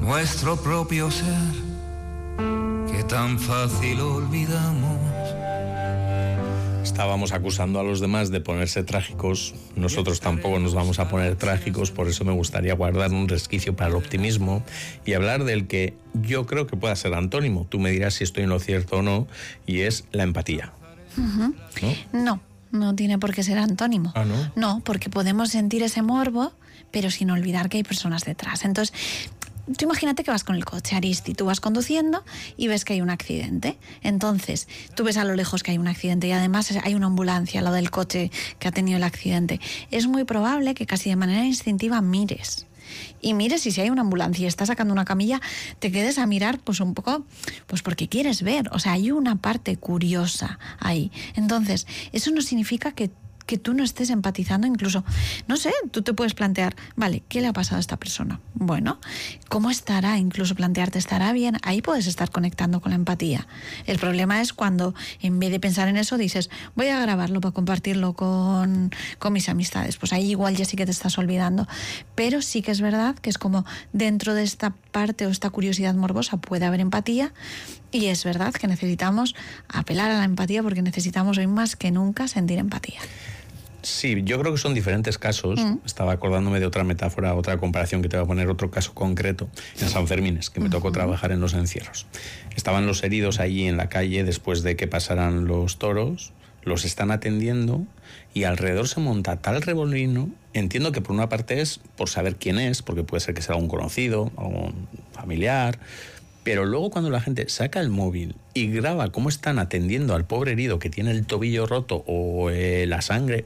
nuestro propio ser, que tan fácil olvidamos. Estábamos acusando a los demás de ponerse trágicos. Nosotros tampoco nos vamos a poner trágicos, por eso me gustaría guardar un resquicio para el optimismo y hablar del que yo creo que pueda ser antónimo. Tú me dirás si estoy en lo cierto o no, y es la empatía. ¿No? No tiene por qué ser antónimo. ¿Ah, no? No, porque podemos sentir ese morbo, pero sin olvidar que hay personas detrás. Entonces, tú imagínate que vas con el coche, Aristi, tú vas conduciendo y ves que hay un accidente. Entonces, tú ves a lo lejos que hay un accidente y además hay una ambulancia al lado del coche que ha tenido el accidente. Es muy probable que casi de manera instintiva mires. Y mires, y si hay una ambulancia y está sacando una camilla, te quedes a mirar pues un poco, pues porque quieres ver. O sea, hay una parte curiosa ahí. Entonces, eso no significa que tú no estés empatizando, incluso, no sé, tú te puedes plantear, vale, ¿qué le ha pasado a esta persona? Bueno, ¿cómo estará? Incluso plantearte, ¿estará bien? Ahí puedes estar conectando con la empatía. El problema es cuando, en vez de pensar en eso, dices, voy a grabarlo para compartirlo con mis amistades. Pues ahí igual ya sí que te estás olvidando. Pero sí que es verdad que es como dentro de esta parte o esta curiosidad morbosa puede haber empatía, y es verdad que necesitamos apelar a la empatía porque necesitamos hoy más que nunca sentir empatía. Sí, yo creo que son diferentes casos. Estaba acordándome de otra metáfora, otra comparación que te voy a poner, otro caso concreto en San Fermines, que me tocó trabajar en los encierros. Estaban los heridos allí en la calle después de que pasaran los toros, los están atendiendo y alrededor se monta tal revolino. Entiendo que por una parte es por saber quién es, porque puede ser que sea algún conocido, algún familiar, pero luego cuando la gente saca el móvil y graba cómo están atendiendo al pobre herido que tiene el tobillo roto o la sangre,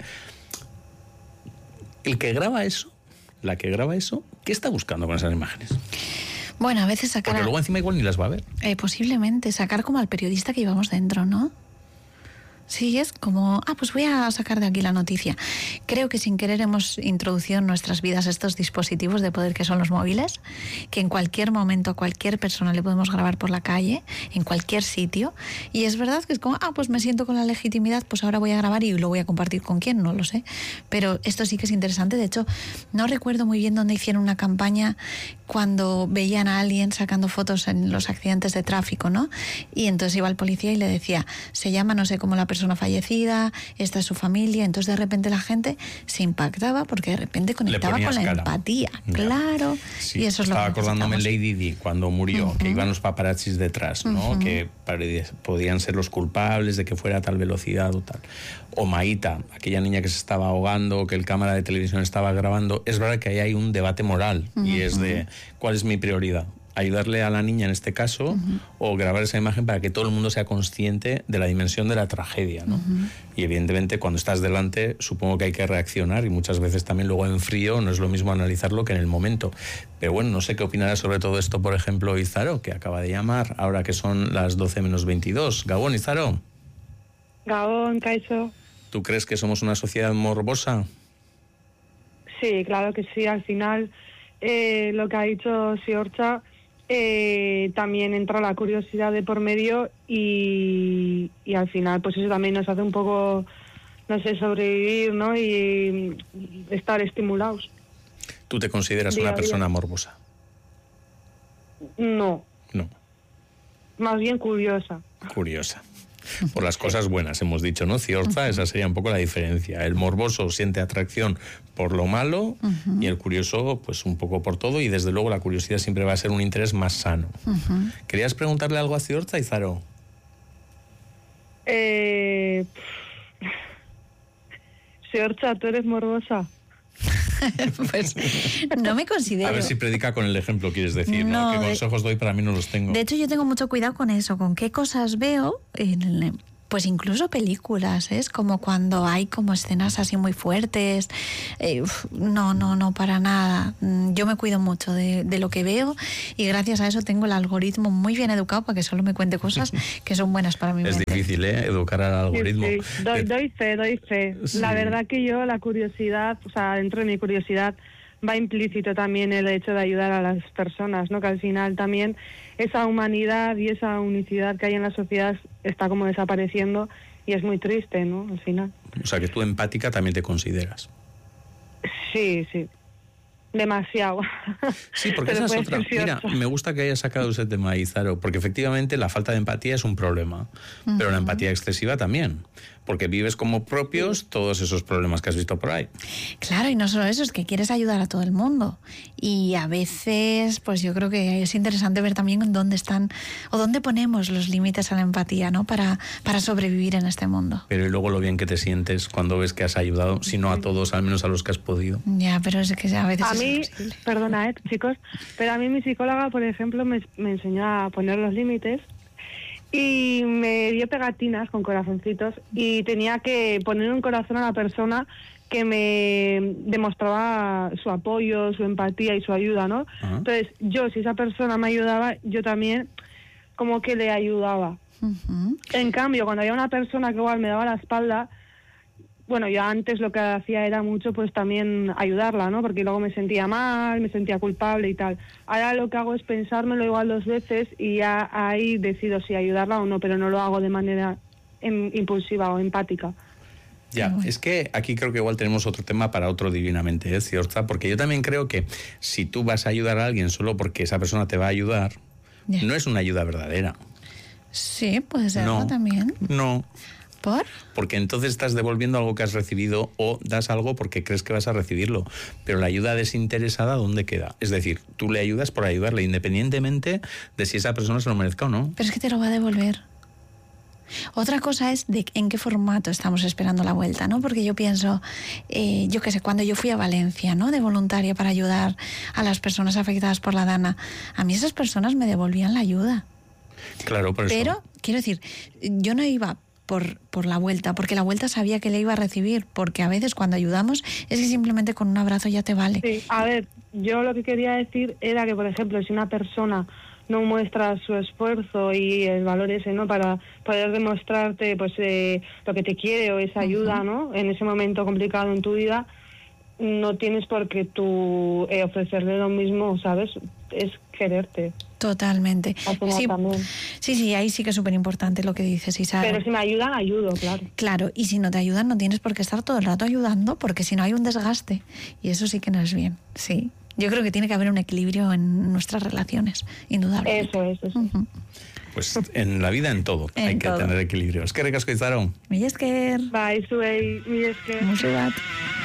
el que graba eso, la que graba eso, ¿qué está buscando con esas imágenes? Bueno, a veces sacar... Porque luego encima igual ni las va a ver. Posiblemente, sacar como al periodista que llevamos dentro, ¿no? Sí, es como, pues voy a sacar de aquí la noticia. Creo que sin querer hemos introducido en nuestras vidas estos dispositivos de poder que son los móviles, que en cualquier momento a cualquier persona le podemos grabar por la calle, en cualquier sitio, y es verdad que es como, pues me siento con la legitimidad, pues ahora voy a grabar y lo voy a compartir con quién, no lo sé. Pero esto sí que es interesante. De hecho, no recuerdo muy bien dónde hicieron una campaña cuando veían a alguien sacando fotos en los accidentes de tráfico, ¿no? Y entonces iba el policía y le decía, se llama no sé cómo la persona fallecida, esta es su familia. Entonces de repente la gente se impactaba porque de repente conectaba con la empatía. Claro. Sí, y eso es lo que estaba acordándome Lady Di cuando murió, que iban los paparazzis detrás, ¿no? Que podían ser los culpables de que fuera a tal velocidad o tal. O Maíta, aquella niña que se estaba ahogando, que el cámara de televisión estaba grabando. Es verdad que ahí hay un debate moral y es de ¿cuál es mi prioridad? Ayudarle a la niña en este caso o grabar esa imagen para que todo el mundo sea consciente de la dimensión de la tragedia, ¿no? Y evidentemente cuando estás delante supongo que hay que reaccionar y muchas veces también luego en frío no es lo mismo analizarlo que en el momento. Pero bueno, no sé qué opinará sobre todo esto, por ejemplo, Izaro, que acaba de llamar ahora que son las 12:22. Gabón, Izaro. Gabón, Kaixo. ¿Tú crees que somos una sociedad morbosa? Sí, claro que sí. Al final, lo que ha dicho Siorcha, también entra la curiosidad de por medio y al final pues eso también nos hace un poco, no sé, sobrevivir, ¿no? Y estar estimulados. ¿Tú te consideras una persona morbosa? No. No. Más bien curiosa. Curiosa. Por las cosas buenas, hemos dicho, ¿no? Ciorza, esa sería un poco la diferencia. El morboso siente atracción por lo malo y el curioso, pues un poco por todo, y desde luego la curiosidad siempre va a ser un interés más sano. ¿Querías preguntarle algo a Ciorza, Izaro? Siorcha, ¿tú eres morbosa? Pues no me considero. A ver si predica con el ejemplo, quieres decir, ¿no? ¿Qué consejos doy? Para mí no los tengo. De hecho, yo tengo mucho cuidado con eso, con qué cosas veo pues incluso películas, es como cuando hay como escenas así muy fuertes, no, para nada. Yo me cuido mucho de lo que veo y gracias a eso tengo el algoritmo muy bien educado para que solo me cuente cosas que son buenas para mi mente. Es difícil, educar al algoritmo. Sí. Doy fe. Sí. La verdad que yo la curiosidad, o sea, dentro de mi curiosidad va implícito también el hecho de ayudar a las personas, ¿no? Que al final también esa humanidad y esa unicidad que hay en la sociedad está como desapareciendo y es muy triste, ¿no? Al final. O sea, que tú empática también te consideras. Sí. demasiado. Sí, porque Pero esa es puede otra. ser Mira, cierto. me gusta que hayas sacado ese tema ahí, Zaro, porque efectivamente la falta de empatía es un problema, pero la empatía excesiva también, porque vives como propios todos esos problemas que has visto por ahí. Claro, y no solo eso, es que quieres ayudar a todo el mundo. Y a veces, pues yo creo que es interesante ver también dónde están o dónde ponemos los límites a la empatía, ¿no? Para sobrevivir en este mundo. Pero y luego lo bien que te sientes cuando ves que has ayudado, si no a todos, al menos a los que has podido. Ya, pero es que a veces A es mí, imposible. perdona, chicos, pero a mí mi psicóloga, por ejemplo, me enseñó a poner los límites y me dio pegatinas con corazoncitos y tenía que poner un corazón a la persona que me demostraba su apoyo, su empatía y su ayuda, ¿no? Ajá. Entonces, yo, si esa persona me ayudaba, yo también como que le ayudaba. Ujú. En cambio, cuando había una persona que igual me daba la espalda, bueno, yo antes lo que hacía era mucho pues también ayudarla, ¿no? Porque luego me sentía mal, me sentía culpable y tal. Ahora lo que hago es pensármelo igual 2 veces y ya ahí decido si ayudarla o no, pero no lo hago de manera impulsiva o empática. Ya, Bueno. es que aquí creo que igual tenemos otro tema para otro divinamente, ¿eh, Ziorza? Porque yo también creo que si tú vas a ayudar a alguien solo porque esa persona te va a ayudar, Ya. no es una ayuda verdadera. Sí, puede ser, No, ¿no? También. no, ¿Por? porque entonces estás devolviendo algo que has recibido o das algo porque crees que vas a recibirlo. Pero la ayuda desinteresada, ¿dónde queda? Es decir, tú le ayudas por ayudarle, independientemente de si esa persona se lo merezca o no. Pero es que te lo va a devolver. Otra cosa es de en qué formato estamos esperando la vuelta, ¿no? Porque yo pienso, yo qué sé, cuando yo fui a Valencia, ¿no? De voluntaria para ayudar a las personas afectadas por la Dana, a mí esas personas me devolvían la ayuda. Claro, por eso. Pero, quiero decir, yo no iba por la vuelta, porque la vuelta sabía que le iba a recibir, porque a veces cuando ayudamos es que simplemente con un abrazo ya te vale. Sí, a ver, yo lo que quería decir era que, por ejemplo, si una persona no muestra su esfuerzo y el valor ese, ¿no? Para poder demostrarte, pues, lo que te quiere o esa ayuda, ¿no? En ese momento complicado en tu vida, no tienes por qué tú ofrecerle lo mismo, ¿sabes? Es quererte. Totalmente. Al final Sí, también. sí, ahí sí que es súper importante lo que dices, Isara. Pero si me ayudan, ayudo, claro. Claro, y si no te ayudan no tienes por qué estar todo el rato ayudando, porque si no hay un desgaste. Y eso sí que no es bien, sí. Yo creo que tiene que haber un equilibrio en nuestras relaciones, indudablemente. Eso. Ujú. Pues en la vida, en todo, En hay que todo. tener equilibrio. Es que recasco, Izaro. Mila esker, Bai, zuei, mila esker. musu bat.